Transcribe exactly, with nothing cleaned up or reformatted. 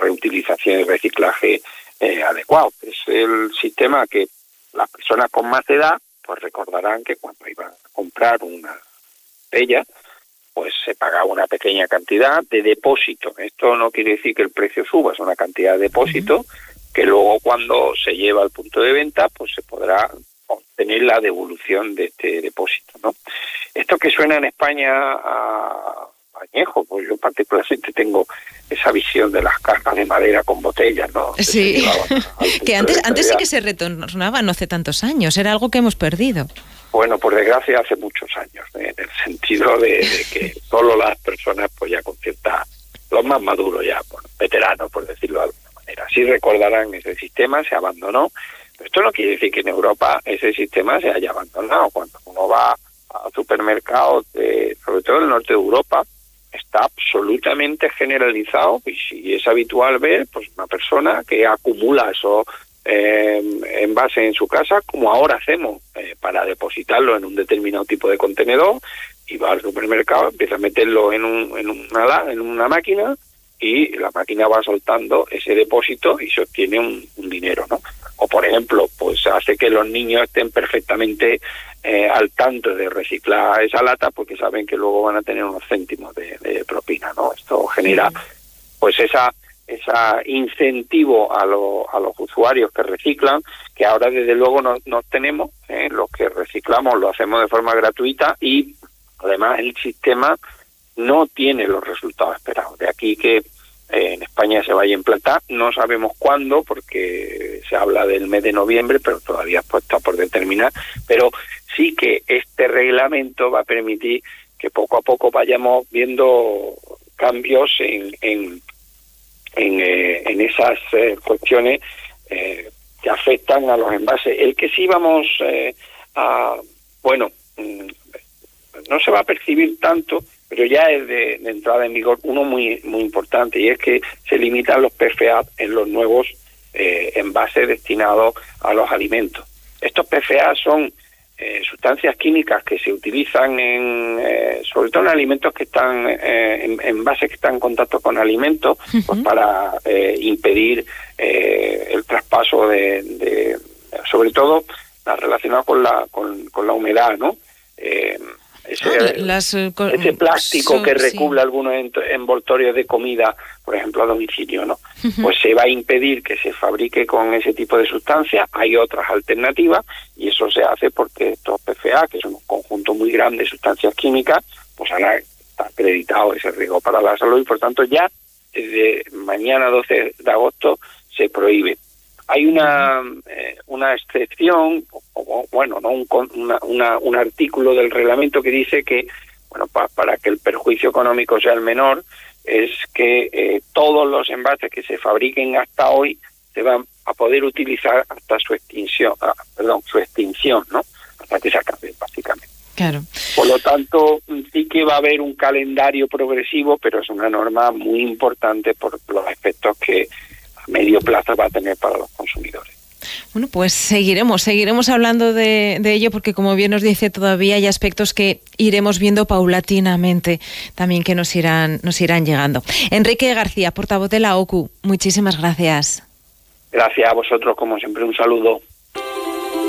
reutilización y reciclaje eh, adecuado. Es el sistema que las personas con más edad pues recordarán que cuando iban a comprar una botella, pues se pagaba una pequeña cantidad de depósito. Esto no quiere decir que el precio suba, es una cantidad de depósito uh-huh. que luego cuando se lleva al punto de venta, pues se podrá obtener la devolución de este depósito, ¿no? Esto que suena en España a añejo, pues yo particularmente tengo esa visión de las cajas de madera con botellas, ¿no? Que sí, que antes antes sí que se retornaba, no hace tantos años, era algo que hemos perdido. Bueno, por desgracia hace muchos años, ¿eh? En el sentido de, de que solo las personas, pues ya con cierta, los más maduros ya, bueno, veteranos, por decirlo de alguna manera, sí recordarán ese sistema, se abandonó. Pero esto no quiere decir que en Europa ese sistema se haya abandonado. Cuando uno va a supermercados, de, sobre todo en el norte de Europa, está absolutamente generalizado y si es habitual ver pues una persona que acumula esos eh, envases en su casa, como ahora hacemos, eh, para depositarlo en un determinado tipo de contenedor, y va al supermercado, empieza a meterlo en, un, en, una, en una máquina y la máquina va soltando ese depósito y se obtiene un, un dinero, ¿no? O por ejemplo, pues hace que los niños estén perfectamente eh, al tanto de reciclar esa lata porque saben que luego van a tener unos céntimos de, de propina, ¿no? Esto genera pues esa esa incentivo a, lo, a los usuarios que reciclan, que ahora desde luego no, no tenemos, ¿eh? Los que reciclamos lo hacemos de forma gratuita y además el sistema no tiene los resultados esperados. De aquí que en España se vaya a implantar, no sabemos cuándo, porque se habla del mes de noviembre, pero todavía pues, está por determinar, pero sí que este reglamento va a permitir que poco a poco vayamos viendo cambios en en, en, eh, en esas eh, cuestiones eh, que afectan a los envases. El que sí vamos eh, a, bueno, no se va a percibir tanto, pero ya es de, de entrada en vigor uno muy muy importante, y es que se limitan los P F A en los nuevos eh, envases destinados a los alimentos. Estos P F A son eh, sustancias químicas que se utilizan en, eh, sobre todo en alimentos que están, eh, en envases que están en contacto con alimentos, uh-huh. pues para eh, impedir eh, el traspaso de, de, sobre todo, relacionado con la con, con la humedad, ¿no? Eh, Ese, ah, las, con, ese plástico so, que recubre sí. algunos envoltorios de comida, por ejemplo, a domicilio, ¿no? Uh-huh. Pues se va a impedir que se fabrique con ese tipo de sustancias. Hay otras alternativas y eso se hace porque estos P F A, que son un conjunto muy grande de sustancias químicas, pues ahora está acreditado ese riesgo para la salud y por tanto ya desde mañana doce de agosto se prohíbe. Hay una eh, una excepción, o, bueno, no un, una, una, un artículo del reglamento que dice que, bueno, pa, para que el perjuicio económico sea el menor, es que eh, todos los envases que se fabriquen hasta hoy se van a poder utilizar hasta su extinción, ah, perdón, su extinción, ¿no? Hasta que se acabe, básicamente. Claro. Por lo tanto, sí que va a haber un calendario progresivo, pero es una norma muy importante por los aspectos que a medio plazo va a tener para los consumidores. Bueno, pues seguiremos, seguiremos hablando de, de ello porque, como bien nos dice, todavía hay aspectos que iremos viendo paulatinamente, también que nos irán, nos irán llegando. Enrique García, portavoz de la O C U, muchísimas gracias. Gracias a vosotros, como siempre, un saludo.